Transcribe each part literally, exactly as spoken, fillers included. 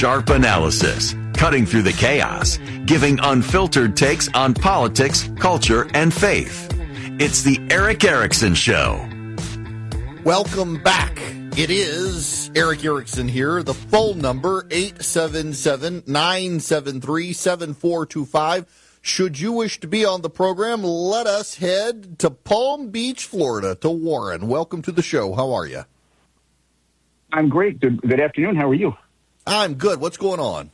sharp analysis, cutting through the chaos, giving unfiltered takes on politics, culture, and faith. It's the Erick Erickson Show. Welcome back. It is Erick Erickson here. The phone number, eight seven seven, nine seven three, seven four two five. Should you wish to be on the program, let us head to Palm Beach, Florida, to Warren. Welcome to the show. How are you? I'm great. Good, good afternoon. How are you? I'm good. What's going on?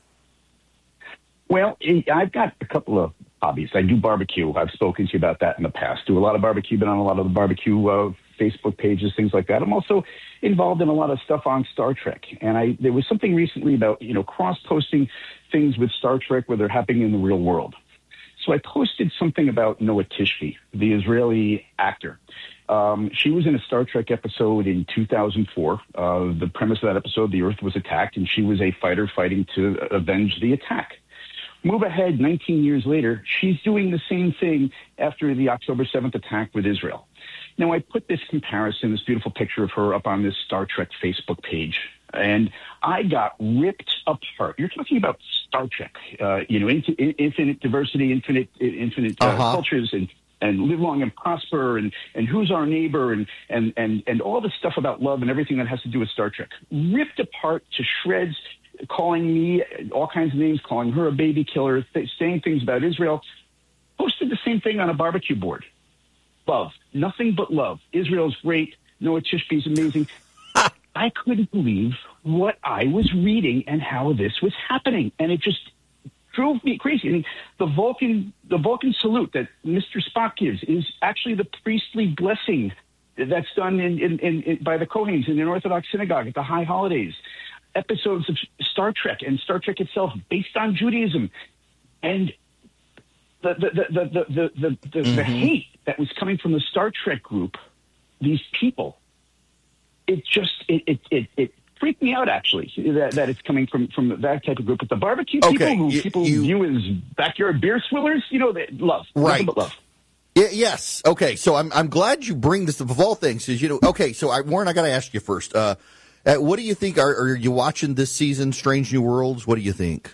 Well, I've got a couple of hobbies. I do barbecue. I've spoken to you about that in the past. Do a lot of barbecue, been on a lot of the barbecue uh, Facebook pages, things like that. I'm also involved in a lot of stuff on Star Trek. And I there was something recently about, you know, cross-posting things with Star Trek where they're happening in the real world. So I posted something about Noah Tishby, the Israeli actor. Um, she was in a Star Trek episode in two thousand four. Uh, the premise of that episode, the Earth was attacked, and she was a fighter fighting to avenge the attack. Move ahead nineteen years later, she's doing the same thing after the October seventh attack with Israel. Now, I put this comparison, this beautiful picture of her up on this Star Trek Facebook page, and I got ripped apart. You're talking about Star Trek, uh, you know, in, in, infinite diversity, infinite infinite uh, uh-huh. cultures, and, and live long and prosper, and, and who's our neighbor, and, and, and, and all this stuff about love and everything that has to do with Star Trek. Ripped apart to shreds, calling me all kinds of names, calling her a baby killer, th- saying things about Israel. Posted the same thing on a barbecue board. Love. Nothing but love. Israel's great. Noah Tishby's amazing. I couldn't believe what I was reading and how this was happening. And it just drove me crazy. I mean, the Vulcan, the Vulcan salute that Mister Spock gives is actually the priestly blessing that's done in, in, in, in, by the Kohens in an Orthodox synagogue at the high holidays. Episodes of Star Trek and Star Trek itself based on Judaism. And the the the the the, the, the, the, mm-hmm. the hate that was coming from the Star Trek group, these people, it just it it it, it freaked me out actually that, that it's coming from, from that type of group. But the barbecue okay. people who you, people you, view as backyard beer swillers, you know, they love right. nothing but love. Yeah, yes. Okay. So I'm I'm glad you bring this up of all things. Is you know okay. So I, Warren, I got to ask you first. Uh, uh, what do you think? Are, are you watching this season, Strange New Worlds? What do you think?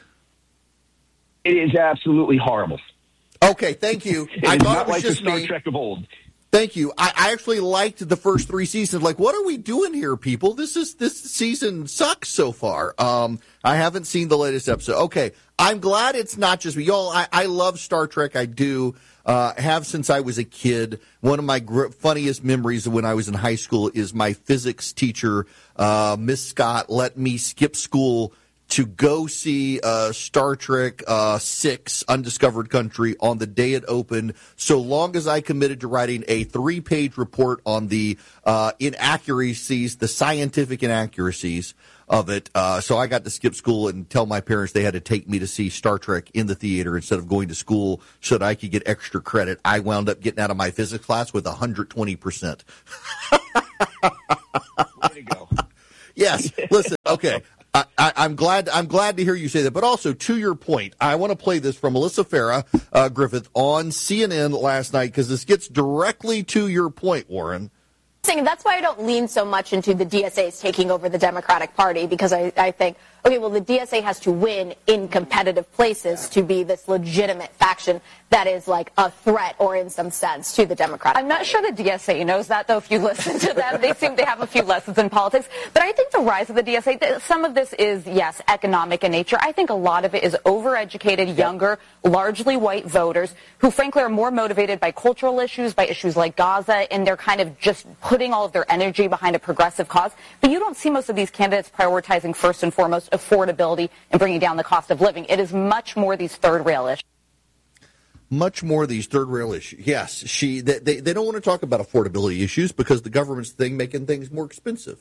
It is absolutely horrible. Okay, thank you. It I is thought not it was like just the Star me. Trek of old. Thank you. I, I actually liked the first three seasons. Like, what are we doing here, people? This is this season sucks so far. Um, I haven't seen the latest episode. Okay, I'm glad it's not just me. Y'all, I, I love Star Trek. I do. Uh, have since I was a kid. One of my gr- funniest memories of when I was in high school is my physics teacher, uh, Miss Scott, let me skip school to go see uh, Star Trek uh, six, Undiscovered Country, on the day it opened, so long as I committed to writing a three-page report on the uh, inaccuracies, the scientific inaccuracies of it. Uh, so I got to skip school and tell my parents they had to take me to see Star Trek in the theater instead of going to school so that I could get extra credit. I wound up getting out of my physics class with one hundred twenty percent. Way to go. Yes. Listen, okay. I, I, I'm glad. I'm glad to hear you say that. But also, to your point, I want to play this from Melissa Farah uh, Griffith on C N N last night because this gets directly to your point, Warren. That's why I don't lean so much into the D S A's taking over the Democratic Party, because I, I think, okay, well, the D S A has to win in competitive places to be this legitimate faction that is like a threat, or in some sense, to the Democratic I'm not Party. sure the D S A knows that, though. If you listen to them, they seem to have a few lessons in politics. But I think the rise of the D S A, some of this is, yes, economic in nature. I think a lot of it is overeducated, younger, largely white voters who, frankly, are more motivated by cultural issues, by issues like Gaza, and they're kind of just putting all of their energy behind a progressive cause. But you don't see most of these candidates prioritizing, first and foremost, affordability and bringing down the cost of living. It is much more these third-rail issues. Much more of these third rail issues. Yes, she. They, they they don't want to talk about affordability issues because the government's thing making things more expensive.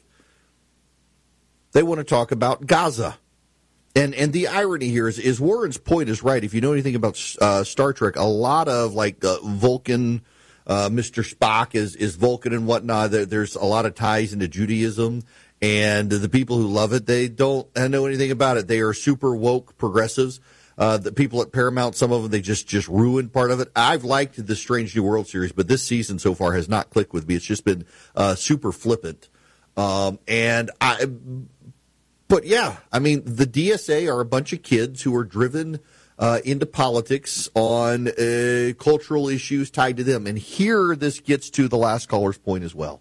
They want to talk about Gaza, and and the irony here is is Warren's point is right. If you know anything about uh, Star Trek, a lot of like uh, Vulcan, uh, Mister Spock is is Vulcan and whatnot. There, there's a lot of ties into Judaism, and the people who love it, they don't know anything about it. They are super woke progressives. Uh, the people at Paramount, some of them, they just, just ruined part of it. I've liked the Strange New World series, but this season so far has not clicked with me. It's just been uh, super flippant. Um, and I, But yeah, I mean, the D S A are a bunch of kids who are driven uh, into politics on uh, cultural issues tied to them. And here this gets to the last caller's point as well.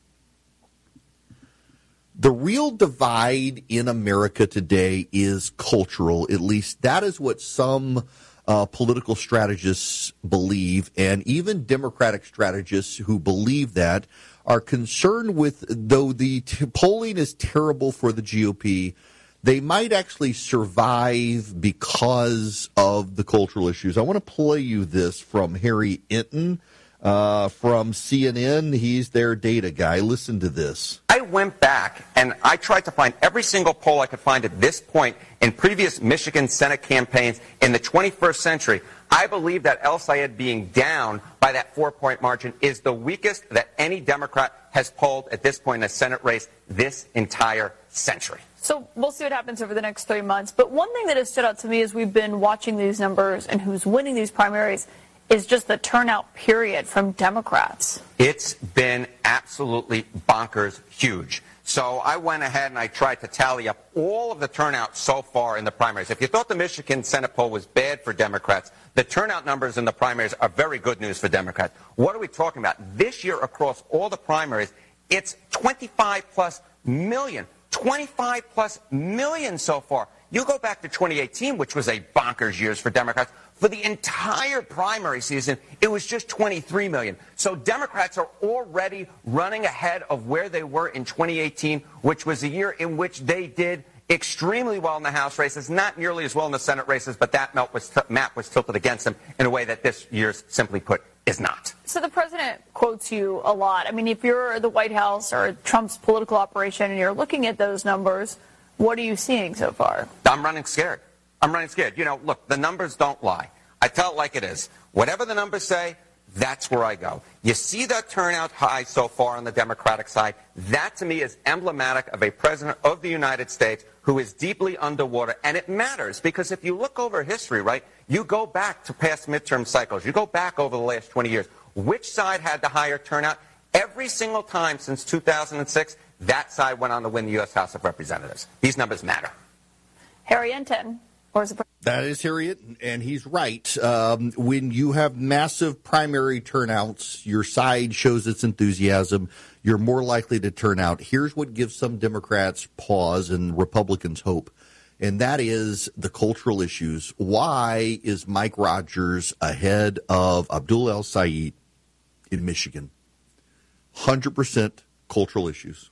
The real divide in America today is cultural. At least that is what some uh, political strategists believe, and even Democratic strategists who believe that are concerned with, though the t- polling is terrible for the G O P, they might actually survive because of the cultural issues. I want to play you this from Harry Enton uh, from C N N. He's their data guy. Listen to this. I went back and I tried to find every single poll I could find at this point in previous Michigan Senate campaigns in the twenty-first century. I believe that El Sayed being down by that four-point margin is the weakest that any Democrat has polled at this point in a Senate race this entire century. So we'll see what happens over the next three months. But one thing that has stood out to me as we've been watching these numbers and who's winning these primaries is just the turnout period from Democrats. It's been absolutely bonkers huge. So I went ahead and I tried to tally up all of the turnout so far in the primaries. If you thought the Michigan Senate poll was bad for Democrats, the turnout numbers in the primaries are very good news for Democrats. What are we talking about? This year across all the primaries, it's twenty-five plus million. twenty-five plus million so far. You go back to twenty eighteen, which was a bonkers years for Democrats. For the entire primary season, it was just twenty-three million. So Democrats are already running ahead of where they were in twenty eighteen, which was a year in which they did extremely well in the House races, not nearly as well in the Senate races, but that map was, t- map was tilted against them in a way that this year's, simply put, is not. So the president quotes you a lot. I mean, if you're the White House or Trump's political operation and you're looking at those numbers, what are you seeing so far? I'm running scared. I'm running scared. You know, look, the numbers don't lie. I tell it like it is. Whatever the numbers say, that's where I go. You see that turnout high so far on the Democratic side. That, to me, is emblematic of a president of the United States who is deeply underwater. And it matters because if you look over history, right, you go back to past midterm cycles. You go back over the last twenty years. Which side had the higher turnout? Every single time since two thousand six, that side went on to win the U S House of Representatives. These numbers matter. Harry Enton. Or is it- That is Harriet, and he's right. Um, when you have massive primary turnouts, your side shows its enthusiasm, you're more likely to turn out. Here's what gives some Democrats pause and Republicans hope, and that is the cultural issues. Why is Mike Rogers ahead of Abdul El Sayed in Michigan? one hundred percent cultural issues.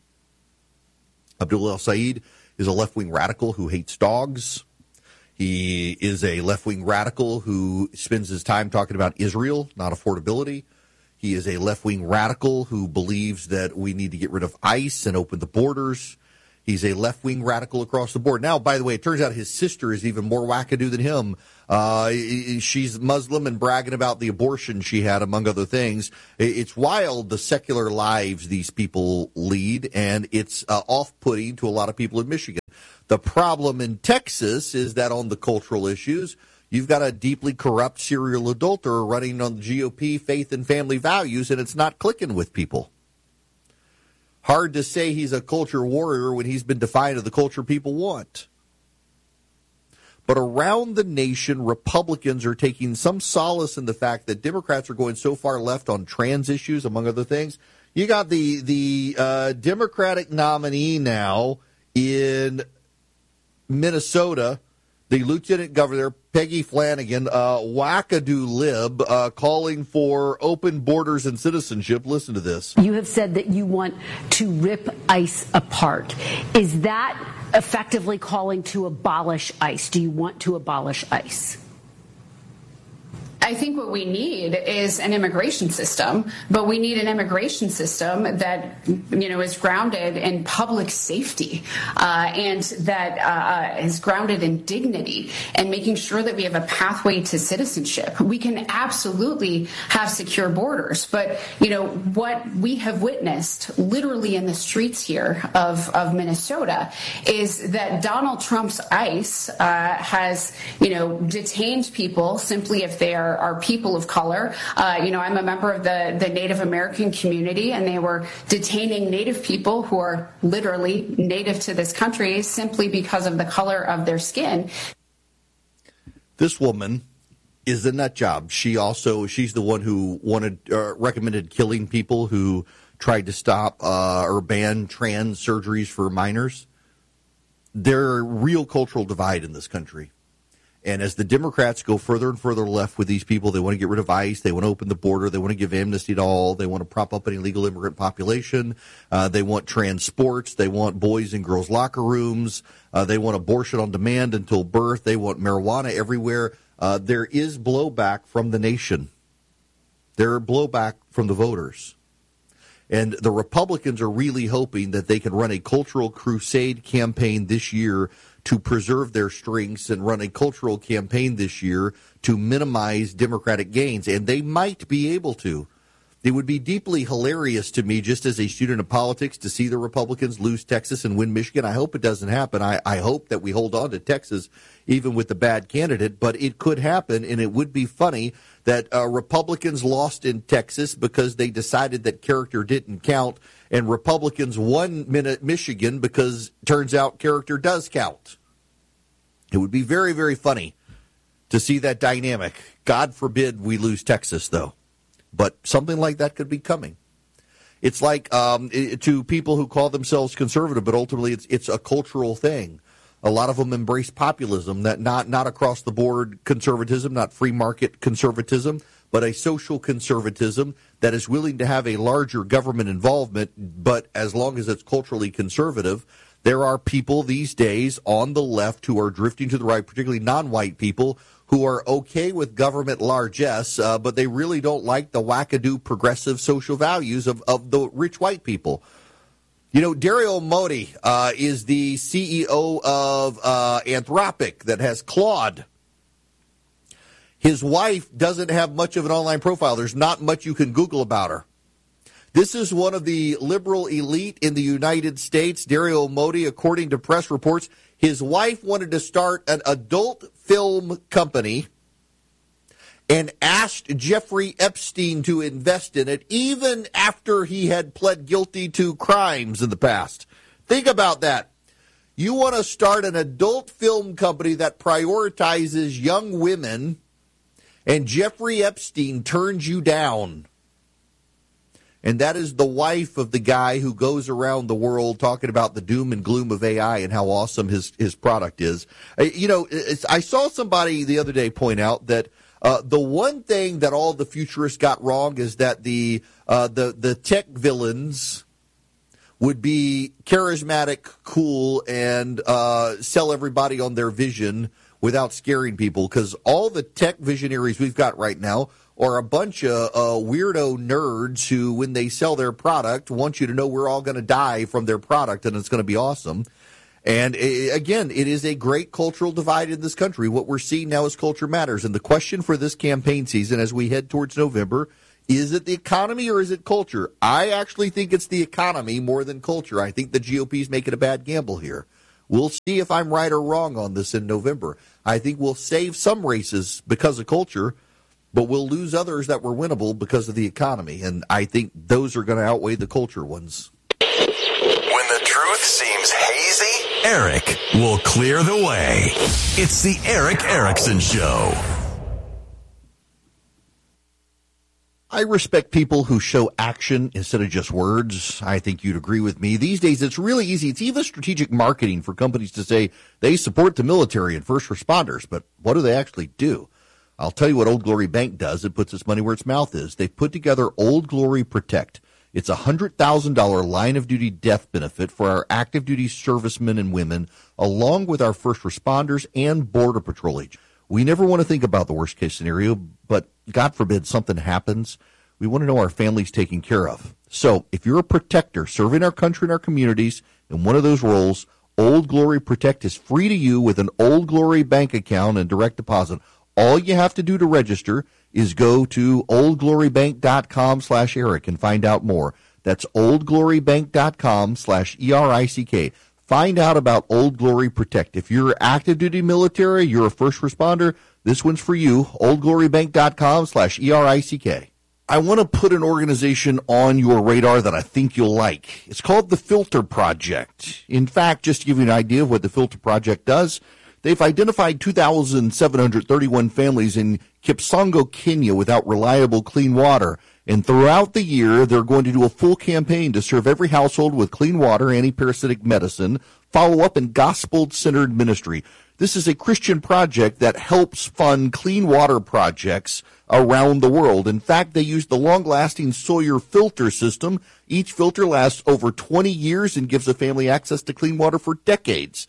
Abdul El Sayed is a left-wing radical who hates dogs. He is a left-wing radical who spends his time talking about Israel, not affordability. He is a left-wing radical who believes that we need to get rid of ICE and open the borders. He's a left-wing radical across the board. Now, by the way, it turns out his sister is even more wackadoo than him. Uh, she's Muslim and bragging about the abortion she had, among other things. It's wild, the secular lives these people lead, and it's uh, off-putting to a lot of people in Michigan. The problem in Texas is that on the cultural issues, you've got a deeply corrupt serial adulterer running on the G O P faith and family values, and it's not clicking with people. Hard to say he's a culture warrior when he's been defiant of the culture people want. But around the nation, Republicans are taking some solace in the fact that Democrats are going so far left on trans issues, among other things. You got the, the uh, Democratic nominee now in Minnesota, the Lieutenant Governor, Peggy Flanagan, uh, wackadoo lib, uh, calling for open borders and citizenship. Listen to this. You have said that you want to rip ICE apart. Is that effectively calling to abolish ICE? Do you want to abolish ICE? I think what we need is an immigration system, but we need an immigration system that, you know, is grounded in public safety uh, and that uh, is grounded in dignity and making sure that we have a pathway to citizenship. We can absolutely have secure borders, but, you know, what we have witnessed literally in the streets here of, of Minnesota is that Donald Trump's ICE uh, has, you know, detained people simply if they are are people of color. Uh, you know, I'm a member of the, the Native American community, and they were detaining Native people who are literally native to this country simply because of the color of their skin. This woman is a nut job. She also, she's the one who wanted, uh, recommended killing people who tried to stop uh, or ban trans surgeries for minors. There's a real cultural divide in this country. And as the Democrats go further and further left with these people, they want to get rid of ICE, they want to open the border, they want to give amnesty to all, they want to prop up an illegal immigrant population, uh, they want trans sports, they want boys and girls locker rooms, uh, they want abortion on demand until birth, they want marijuana everywhere. Uh, there is blowback from the nation. There are blowback from the voters. And the Republicans are really hoping that they can run a cultural crusade campaign this year to preserve their strengths and run a cultural campaign this year to minimize Democratic gains. And they might be able to. It would be deeply hilarious to me, just as a student of politics, to see the Republicans lose Texas and win Michigan. I hope it doesn't happen. I, I hope that we hold on to Texas, even with the bad candidate. But it could happen, and it would be funny that uh, Republicans lost in Texas because they decided that character didn't count, and Republicans won Michigan because turns out character does count. It would be very, very funny to see that dynamic. God forbid we lose Texas, though. But something like that could be coming. It's like um, it, to people who call themselves conservative, but ultimately it's it's a cultural thing. A lot of them embrace populism, that not not across the board conservatism, not free market conservatism, but a social conservatism that is willing to have a larger government involvement, but as long as it's culturally conservative. There are people these days on the left who are drifting to the right, particularly non-white people, who are okay with government largesse, uh, but they really don't like the wackadoo progressive social values of, of the rich white people. You know, Dario Modi uh, is the C E O of uh, Anthropic that has Claude. His wife doesn't have much of an online profile. There's not much you can Google about her. This is one of the liberal elite in the United States, Dario Modi, according to press reports. His wife wanted to start an adult film company and asked Jeffrey Epstein to invest in it, even after he had pled guilty to crimes in the past. Think about that. You want to start an adult film company that prioritizes young women, and Jeffrey Epstein turns you down. And that is the wife of the guy who goes around the world talking about the doom and gloom of A I and how awesome his, his product is. You know, it's, I saw somebody the other day point out that uh, the one thing that all the futurists got wrong is that the uh, the the tech villains would be charismatic, cool, and uh, sell everybody on their vision without scaring people, because all the tech visionaries we've got right now are a bunch of uh, weirdo nerds who, when they sell their product, want you to know we're all going to die from their product and it's going to be awesome. And uh, again, it is a great cultural divide in this country. What we're seeing now is culture matters. And the question for this campaign season as we head towards November, is it the economy or is it culture? I actually think it's the economy more than culture. I think the G O P is making a bad gamble here. We'll see if I'm right or wrong on this in November. I think we'll save some races because of culture, but we'll lose others that were winnable because of the economy. And I think those are going to outweigh the culture ones. When the truth seems hazy, Eric will clear the way. It's the Eric Erickson Show. I respect people who show action instead of just words. I think you'd agree with me. These days, it's really easy. It's even strategic marketing for companies to say they support the military and first responders, but what do they actually do? I'll tell you what Old Glory Bank does. It puts its money where its mouth is. They've put together Old Glory Protect. It's a one hundred thousand dollars line-of-duty death benefit for our active-duty servicemen and women, along with our first responders and Border Patrol agents. We never want to think about the worst-case scenario, but God forbid something happens. We want to know our family's taken care of. So if you're a protector serving our country and our communities in one of those roles, Old Glory Protect is free to you with an Old Glory bank account and direct deposit. All you have to do to register is go to oldglorybank.com slash Eric and find out more. That's oldglorybank.com slash E R I C K. Find out about Old Glory Protect. If you're active duty military, you're a first responder, This one's for you, oldglorybank.com slash E-R-I-C-K. I want to put an organization on your radar that I think you'll like. It's called the Filter Project. In fact, just to give you an idea of what the Filter Project does, they've identified two thousand seven hundred thirty-one families in Kipsongo, Kenya without reliable clean water. And throughout the year, they're going to do a full campaign to serve every household with clean water, antiparasitic medicine, follow-up, and gospel-centered ministry. This is a Christian project that helps fund clean water projects around the world. In fact, they use the long-lasting Sawyer filter system. Each filter lasts over twenty years and gives a family access to clean water for decades.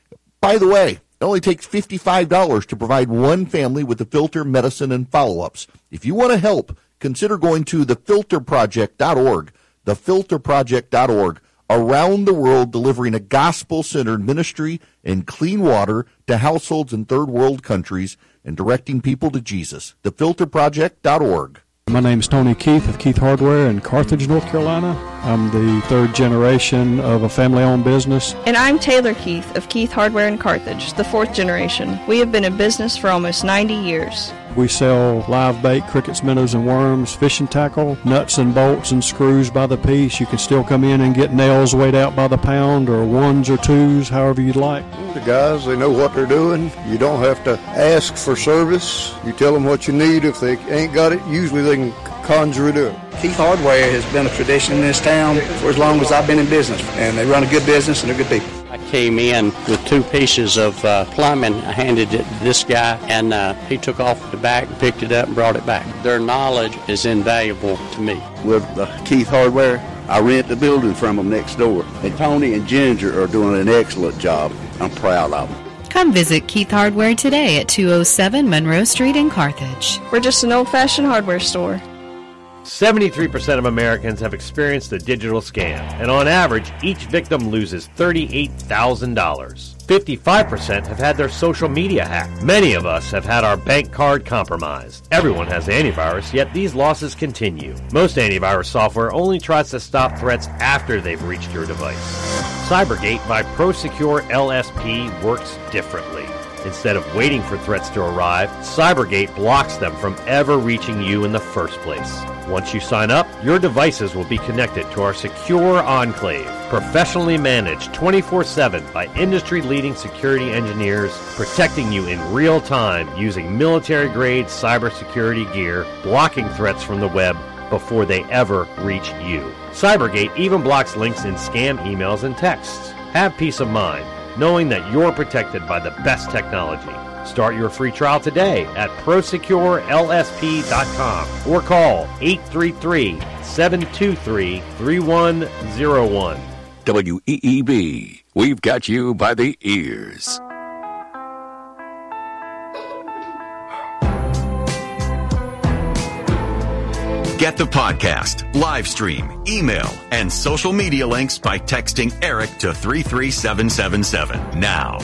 By the way, it only takes fifty-five dollars to provide one family with the filter, medicine, and follow-ups. If you want to help, consider going to the filter project dot org, the filter project dot org. Around the world, delivering a gospel-centered ministry and clean water to households in third world countries and directing people to Jesus. the filter project dot org. My name is Tony Keith of Keith Hardware in Carthage, North Carolina. I'm the third generation of a family-owned business. And I'm Taylor Keith of Keith Hardware in Carthage, the fourth generation. We have been in business for almost ninety years. We sell live bait, crickets, minnows, and worms, fishing tackle, nuts and bolts and screws by the piece. You can still come in and get nails weighed out by the pound, or ones or twos, however you'd like. The guys, they know what they're doing. You don't have to ask for service. You tell them what you need. If they ain't got it, usually they can conjure it up. Keith Hardware has been a tradition in this town for as long as I've been in business, and they run a good business and they're good people. I came in with two pieces of uh, plumbing. I handed it to this guy, and uh, he took off the back, picked it up, and brought it back. Their knowledge is invaluable to me. With uh, Keith Hardware, I rent the building from them next door. And Tony and Ginger are doing an excellent job. I'm proud of them. Come visit Keith Hardware today at two oh seven Monroe Street in Carthage. We're just an old-fashioned hardware store. seventy-three percent of Americans have experienced a digital scam, and on average, each victim loses thirty-eight thousand dollars. fifty-five percent have had their social media hacked. Many of us have had our bank card compromised. Everyone has antivirus, yet these losses continue. Most antivirus software only tries to stop threats after they've reached your device. Cybergate by ProSecure L S P works differently. Instead of waiting for threats to arrive, Cybergate blocks them from ever reaching you in the first place. Once you sign up, your devices will be connected to our secure enclave, professionally managed twenty-four seven by industry-leading security engineers, protecting you in real time using military-grade cybersecurity gear, blocking threats from the web before they ever reach you. Cybergate even blocks links in scam emails and texts. Have peace of mind, knowing that you're protected by the best technology. Start your free trial today at prosecure L S P dot com or call eight three three, seven two three, three one zero one. W E E B, we've got you by the ears. Get the podcast, live stream, email, and social media links by texting Eric to three three seven seven seven now.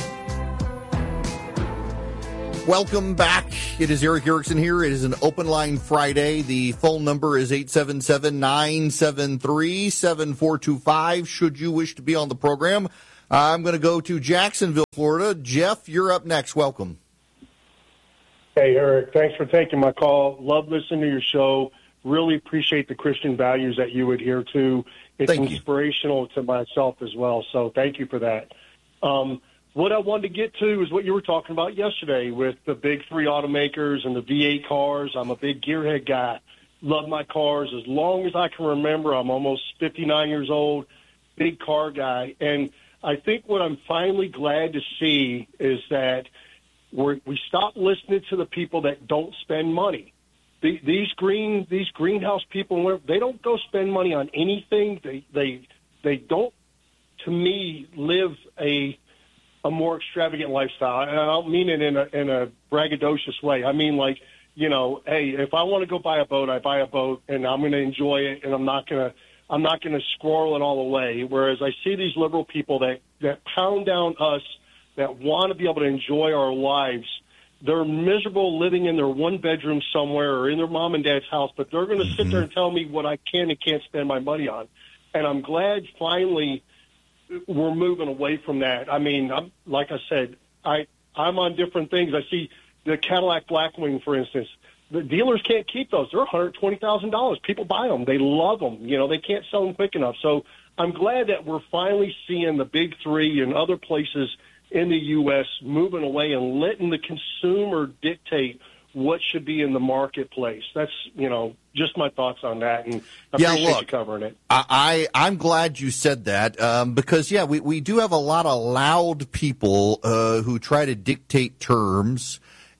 Welcome back. It is Eric Erickson here. It is an open line Friday. The phone number is eight seven seven, nine seven three, seven four two five. Should you wish to be on the program, I'm going to go to Jacksonville, Florida. Jeff, you're up next. Welcome. Hey, Eric. Thanks for taking my call. Love listening to your show. Really appreciate the Christian values that you adhere to. It's thank inspirational you. to myself as well, so thank you for that. Um, what I wanted to get to is what you were talking about yesterday with the big three automakers and the V eight cars. I'm a big gearhead guy. Love my cars. As long as I can remember, I'm almost fifty-nine years old, big car guy. And I think what I'm finally glad to see is that we're, we stop listening to the people that don't spend money. These green, these greenhouse people, they don't go spend money on anything. They, they, they don't, to me, live a, a more extravagant lifestyle. And I don't mean it in a, in a braggadocious way. I mean, like, you know, hey, if I want to go buy a boat, I buy a boat, and I'm going to enjoy it, and I'm not going to, I'm not going to squirrel it all away. Whereas I see these liberal people that that pound down us, that want to be able to enjoy our lives. They're miserable living in their one bedroom somewhere or in their mom and dad's house, but they're going to mm-hmm. sit there and tell me what I can and can't spend my money on. And I'm glad finally we're moving away from that. I mean, I'm, like I said, I, I'm on different things. I see the Cadillac Blackwing, for instance. The dealers can't keep those. They're one hundred twenty thousand dollars. People buy them. They love them. You know, they can't sell them quick enough. So I'm glad that we're finally seeing the big three and other places in the U S moving away and letting the consumer dictate what should be in the marketplace. That's, you know, just my thoughts on that, and I yeah, appreciate look, you covering it. I, I, I'm glad you said that, um, because, yeah, we, we do have a lot of loud people uh, who try to dictate terms,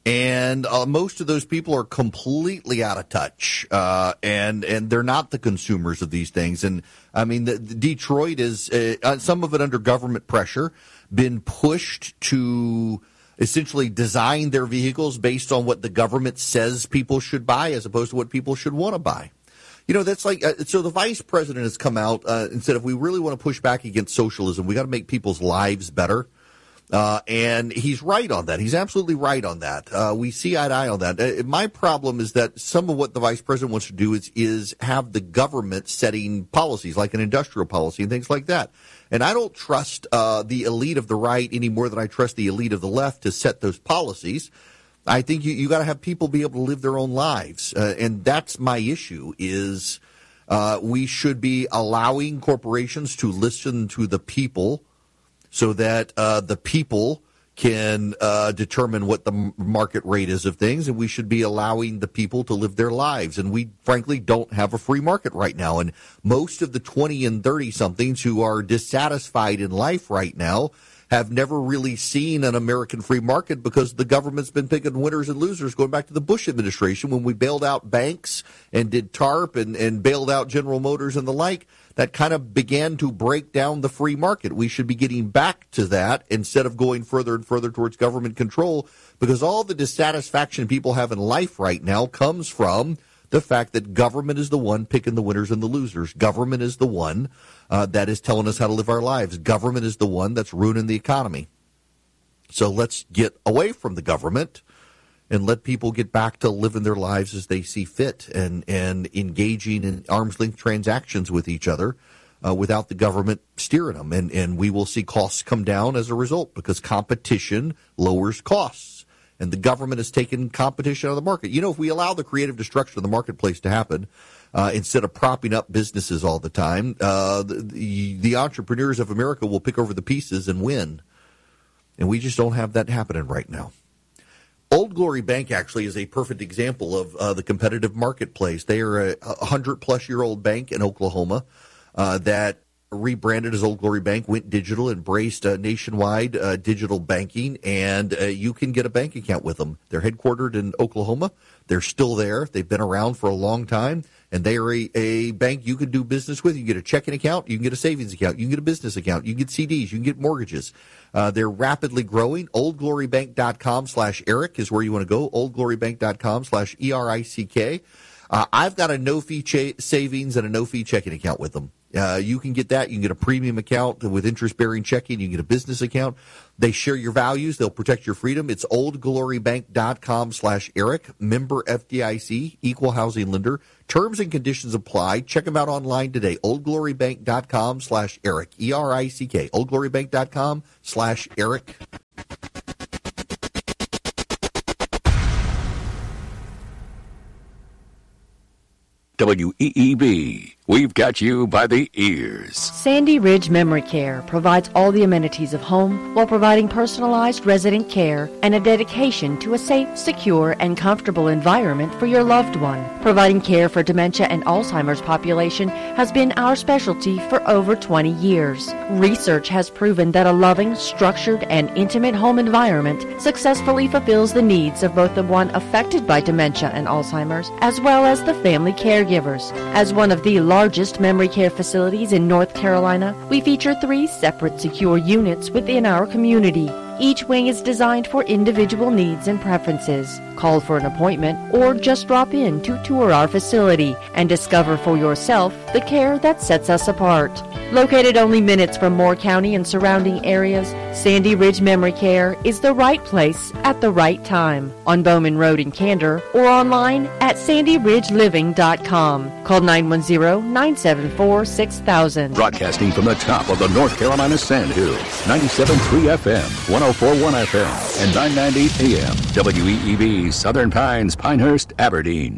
and uh, most of those people are completely out of touch, uh, and, and they're not the consumers of these things. And, I mean, the, the Detroit is, uh, some of it under government pressure, been pushed to essentially design their vehicles based on what the government says people should buy as opposed to what people should want to buy. You know, that's like, uh, so the vice president has come out uh, and said, if we really want to push back against socialism, we got to make people's lives better. Uh, and he's right on that. He's absolutely right on that. Uh, we see eye to eye on that. Uh, my problem is that some of what the vice president wants to do is, is have the government setting policies, like an industrial policy and things like that. And I don't trust uh, the elite of the right any more than I trust the elite of the left to set those policies. I think you, you got to have people be able to live their own lives. Uh, and that's my issue is uh, we should be allowing corporations to listen to the people so that uh, the people can uh, determine what the market rate is of things, and we should be allowing the people to live their lives. And we, frankly, don't have a free market right now. And most of the twenty and thirty-somethings who are dissatisfied in life right now have never really seen an American free market because the government's been picking winners and losers going back to the Bush administration when we bailed out banks and did TARP and, and bailed out General Motors and the like. That kind of began to break down the free market. We should be getting back to that instead of going further and further towards government control, because all the dissatisfaction people have in life right now comes from the fact that government is the one picking the winners and the losers. Government is the one uh, that is telling us how to live our lives. Government is the one that's ruining the economy. So let's get away from the government and let people get back to living their lives as they see fit and, and engaging in arm's length transactions with each other uh, without the government steering them. And, and we will see costs come down as a result because competition lowers costs. And the government has taken competition out of the market. You know, if we allow the creative destruction of the marketplace to happen, uh, instead of propping up businesses all the time, uh, the, the, the entrepreneurs of America will pick over the pieces and win. And we just don't have that happening right now. Old Glory Bank actually is a perfect example of uh, the competitive marketplace. They are a one hundred plus year old bank in Oklahoma uh, that rebranded as Old Glory Bank, went digital, embraced uh, nationwide uh, digital banking, and uh, you can get a bank account with them. They're headquartered in Oklahoma. They're still there. They've been around for a long time, and they are a, a bank you can do business with. You can get a checking account. You can get a savings account. You can get a business account. You can get C Ds. You can get mortgages. Uh, they're rapidly growing. oldglorybank.com slash Eric is where you want to go. oldglorybank.com slash E R I C K. Uh, I've got a no-fee cha- savings and a no-fee checking account with them. Uh, you can get that. You can get a premium account with interest-bearing checking. You can get a business account. They share your values. They'll protect your freedom. It's oldglorybank.com slash Eric. Member F D I C, equal housing lender. Terms and conditions apply. Check them out online today. oldglorybank.com slash Eric. E R I C K. oldglorybank.com slash Eric. W E E B, we've got you by the ears. Sandy Ridge Memory Care provides all the amenities of home while providing personalized resident care and a dedication to a safe, secure, and comfortable environment for your loved one. Providing care for dementia and Alzheimer's population has been our specialty for over twenty years. Research has proven that a loving, structured, and intimate home environment successfully fulfills the needs of both the one affected by dementia and Alzheimer's as well as the family caregivers. As one of the largest memory care facilities in North Carolina, we feature three separate secure units within our community. Each wing is designed for individual needs and preferences. Call for an appointment or just drop in to tour our facility and discover for yourself the care that sets us apart. Located only minutes from Moore County and surrounding areas, Sandy Ridge Memory Care is the right place at the right time. On Bowman Road in Candor or online at sandy ridge living dot com. Call nine one zero, nine seven four, six thousand. Broadcasting from the top of the North Carolina Sand Hills, ninety-seven point three F M, one oh four point one F M and nine ninety A M. W E E B, Southern Pines, Pinehurst, Aberdeen.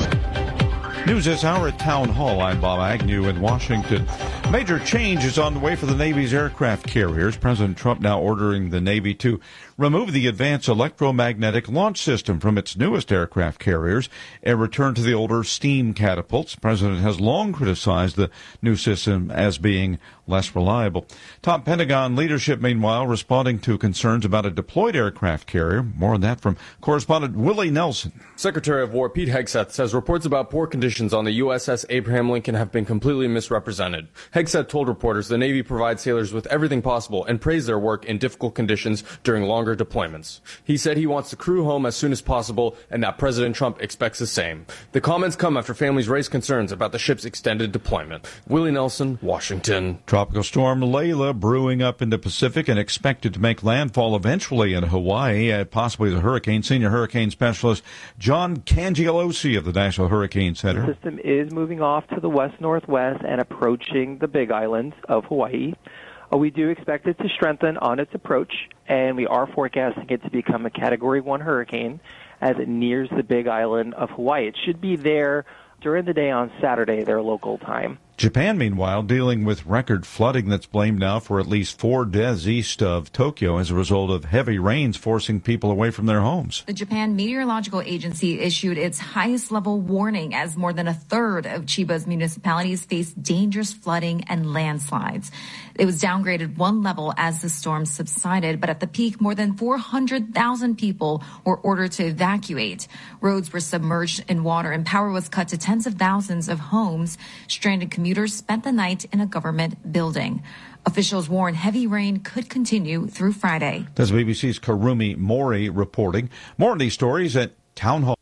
News this hour at Town Hall. I'm Bob Agnew in Washington. Major change is on the way for the Navy's aircraft carriers. President Trump now ordering the Navy to remove the Advanced Electromagnetic Launch System from its newest aircraft carriers and return to the older steam catapults. The president has long criticized the new system as being less reliable. Top Pentagon leadership, meanwhile, responding to concerns about a deployed aircraft carrier. More on that from correspondent Willie Nelson. Secretary of War Pete Hegseth says reports about poor conditions on the U S S Abraham Lincoln have been completely misrepresented. Hegseth told reporters the Navy provides sailors with everything possible and praised their work in difficult conditions during longer deployments. He said he wants the crew home as soon as possible and that President Trump expects the same. The comments come after families raised concerns about the ship's extended deployment. Willie Nelson, Washington. Tropical storm Layla brewing up in the Pacific and expected to make landfall eventually in Hawaii, uh, possibly the hurricane. Senior hurricane specialist John Cangialosi of the National Hurricane Center. The system is moving off to the west-northwest and approaching the Big Island of Hawaii. Uh, we do expect it to strengthen on its approach, and we are forecasting it to become a Category one hurricane as it nears the Big Island of Hawaii. It should be there during the day on Saturday, their local time. Japan, meanwhile, dealing with record flooding that's blamed now for at least four deaths east of Tokyo as a result of heavy rains forcing people away from their homes. The Japan Meteorological Agency issued its highest level warning as more than a third of Chiba's municipalities face dangerous flooding and landslides. It was downgraded one level as the storm subsided, but at the peak, more than four hundred thousand people were ordered to evacuate. Roads were submerged in water and power was cut to tens of thousands of homes. Stranded commuters spent the night in a government building. Officials warn heavy rain could continue through Friday. That's B B C's Karumi Mori reporting. More on these stories at Town Hall.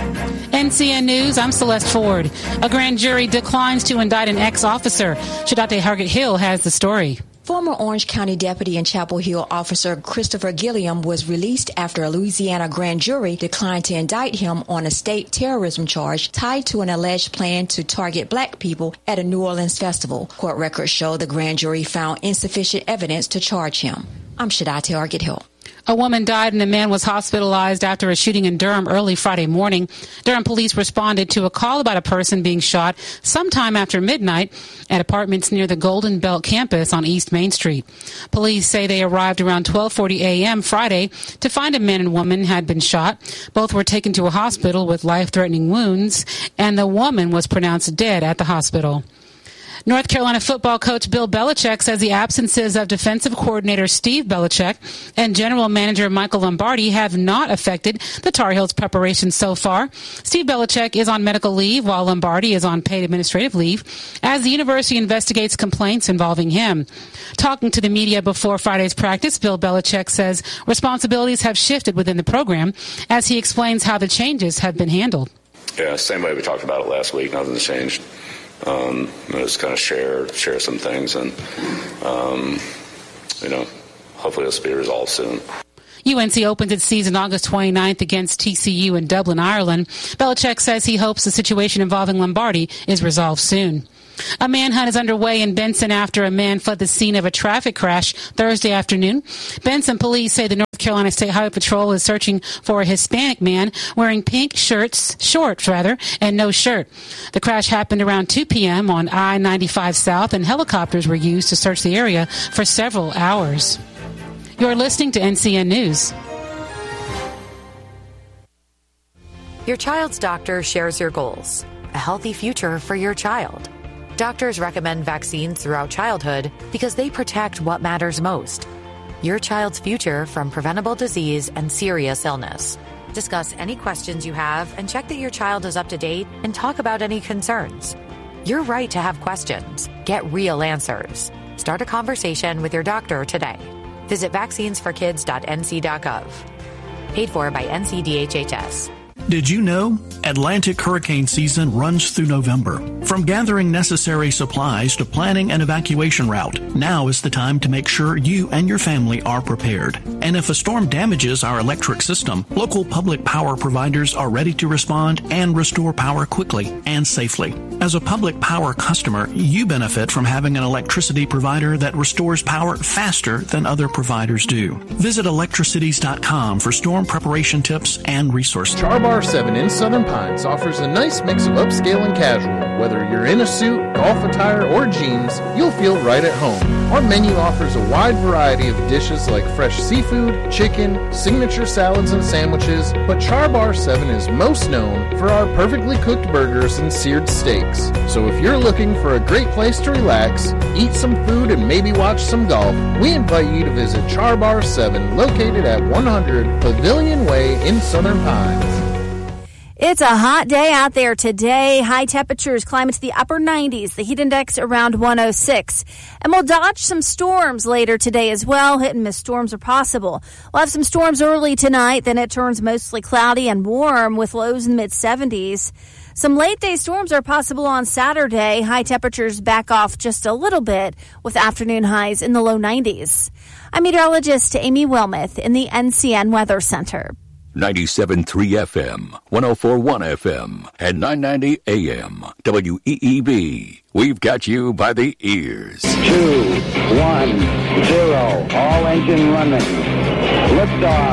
N C N News, I'm Celeste Ford. A grand jury declines to indict an ex-officer. Shadate Hargett-Hill has the story. Former Orange County Deputy and Chapel Hill officer Christopher Gilliam was released after a Louisiana grand jury declined to indict him on a state terrorism charge tied to an alleged plan to target black people at a New Orleans festival. Court records show the grand jury found insufficient evidence to charge him. I'm Shadate Hargett-Hill. A woman died and a man was hospitalized after a shooting in Durham early Friday morning. Durham police responded to a call about a person being shot sometime after midnight at apartments near the Golden Belt campus on East Main Street. Police say they arrived around twelve forty a.m. Friday to find a man and woman had been shot. Both were taken to a hospital with life-threatening wounds, and the woman was pronounced dead at the hospital. North Carolina football coach Bill Belichick says the absences of defensive coordinator Steve Belichick and general manager Michael Lombardi have not affected the Tar Heels' preparation so far. Steve Belichick is on medical leave while Lombardi is on paid administrative leave as the university investigates complaints involving him. Talking to the media before Friday's practice, Bill Belichick says responsibilities have shifted within the program as he explains how the changes have been handled. Yeah, same way we talked about it last week. Nothing's changed. Um, just kind of share share some things, and um, you know, hopefully this will be resolved soon. U N C opens its season August twenty-ninth against T C U in Dublin, Ireland. Belichick says he hopes the situation involving Lombardi is resolved soon. A manhunt is underway in Benson after a man fled the scene of a traffic crash Thursday afternoon. Benson police say the North Carolina State Highway Patrol is searching for a Hispanic man wearing pink shirts, shorts rather, and no shirt. The crash happened around two p.m. on I ninety-five South, and helicopters were used to search the area for several hours. You're listening to N C N News. Your child's doctor shares your goals. A healthy future for your child. Doctors recommend vaccines throughout childhood because they protect what matters most. Your child's future from preventable disease and serious illness. Discuss any questions you have and check that your child is up to date and talk about any concerns. You're right to have questions. Get real answers. Start a conversation with your doctor today. Visit vaccines for kids dot n c dot gov. Paid for by N C D H H S. Did you know Atlantic hurricane season runs through November? From gathering necessary supplies to planning an evacuation route, now is the time to make sure you and your family are prepared. And if a storm damages our electric system, local public power providers are ready to respond and restore power quickly and safely. As a public power customer, you benefit from having an electricity provider that restores power faster than other providers do. Visit electricities dot com for storm preparation tips and resources. Charbar seven in Southern Pines offers a nice mix of upscale and casual. Whether you're in a suit, golf attire, or jeans, you'll feel right at home. Our menu offers a wide variety of dishes like fresh seafood, chicken, signature salads and sandwiches, but Charbar seven is most known for our perfectly cooked burgers and seared steaks. So if you're looking for a great place to relax, eat some food, and maybe watch some golf, we invite you to visit Charbar seven, located at one hundred Pavilion Way in Southern Pines. It's a hot day out there today. High temperatures climbing to the upper nineties. The heat index around one oh six. And we'll dodge some storms later today as well. Hit and miss storms are possible. We'll have some storms early tonight. Then it turns mostly cloudy and warm with lows in the mid seventies. Some late-day storms are possible on Saturday. High temperatures back off just a little bit with afternoon highs in the low nineties. I'm meteorologist Amy Wilmoth in the N C N Weather Center. ninety-seven point three F M, one oh four point one F M, and nine ninety A M. W E E B. We've got you by the ears. Two, one, zero. All engine running. Liftoff.